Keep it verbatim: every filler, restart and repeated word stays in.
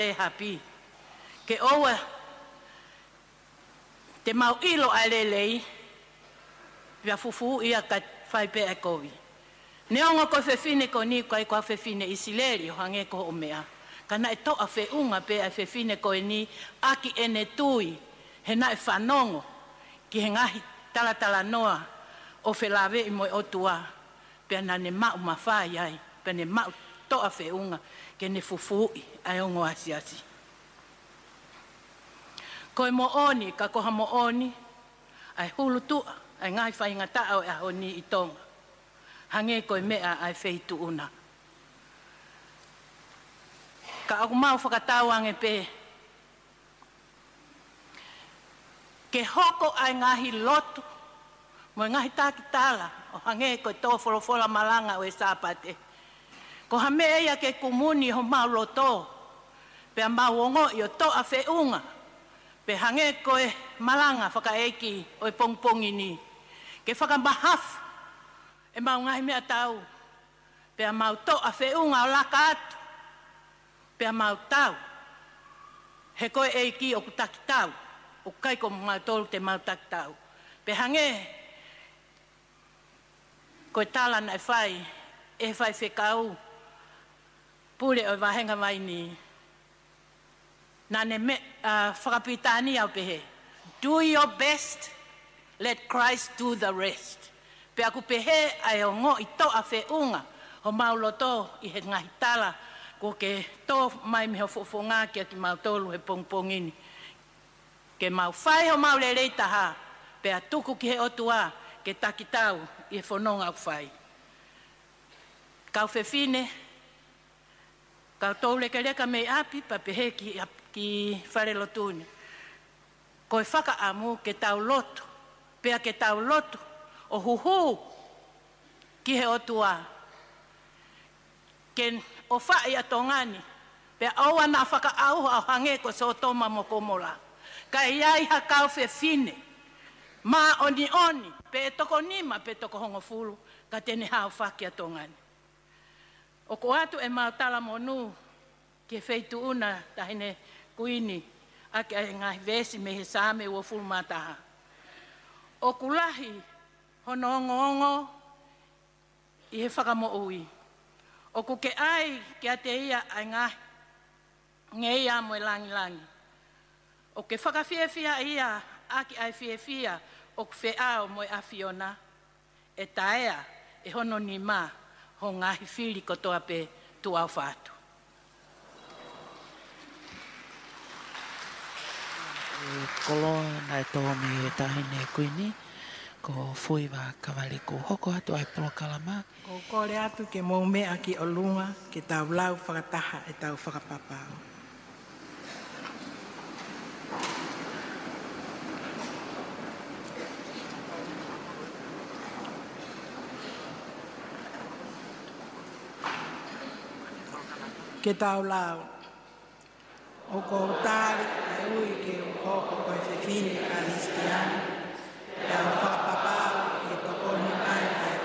e hapi. Ke oa te mau ilo a lelei via fufu ia ka fai pe e kovi. Neonga ko fefine ko ni ko ko fefine isileri o hange ko o mea. Kana e to a fe unga pe a fefine ko ni aki ene tui he na e whanongo ki he ngahi tala tala noa o fe lawe i moi o tua pe na ne mau mawhai ai pe ne mau to a fe unga ke ne fufui ai ongo asi asi. Ko e mo oni ka koha mo oni ai hulu tua ai ngai whai ngata au e honi i tonga. Hange koe mea ai feitu una. Ka aku mau whakatau ange pe. Ke hoko ai ngahi lotu. Mo ngahi taki tala. O hange koe tō wholofola malanga o e sāpate. Ko ha mea ia ke kumuni ho mau loto. Pe a mau ongo i o tō a whiunga. Pe hange koe malanga whakaeki o e pongpongi ni. Ke whakamahafu. E mau ngahi mea tau. Pe a mau tō a whiunga o laka atu. Pe a mau tau. He koe eiki o kutaki tau. O kai ko mau tolu te mau taki tau. Pe hange. Koe tala na e whai. E whai whekau. Pule o wahenga mai ni. Nane me uh, whakapitani au pehe. Do your best. Let Christ do the rest. Pe aku pehe ai o ngo i to a whiunga ho mau loto i he ngahi tala ko ke to mai me ho fofonga ki ati mau tolu he pongpongini ke mau whai ho mau lelei taha pe a tuku ki he otua ke takitau i he whanonga au whai kau whewhine kau tau leka leka mei api pa pehe ki, ki whare lotuni ko e whaka amu ke tau loto pe a ke tau loto o huhu ki he otua. Ken o whai a tongani. Pe aua na whaka au au hange ko so toma mo komola. Ka iai ha kau whewhine. Ma oni oni. Pe e toko nima pe toko hongo fulu. Ka tene hao whaki a tongani. O ko atu e mautala monu. Ki e wheitu una tahine kuini. Ake ai ngahi vesi me he same ua fulu mataha. O kulahi. Hono ongo ongo i he whakamo ui. O ku ke ai ke a te ia ai ngā nge ia mo e langi langi. O ke whakawhiawhia ia aki ai whiawhia o ku wheao mo e awhiona e taea e hono ni mā ho ngahi whiri kotoa pe tu au whātu. E koloa nai tō me tahine kuini. Ko fui wa kawali ko hoko atu ai polo kalama. Ko kore atu ke mou mea ki o lunga ke tau lau whakataha e tau whakapapao. Ke tau lau. O ko tari e ui ke o hoko koe whewhine ka ristiani. E au whakapapao.